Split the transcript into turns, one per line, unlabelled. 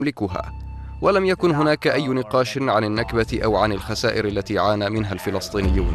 يملكها. ولم يكن هناك أي نقاش عن النكبة أو عن الخسائر التي عانى منها الفلسطينيون.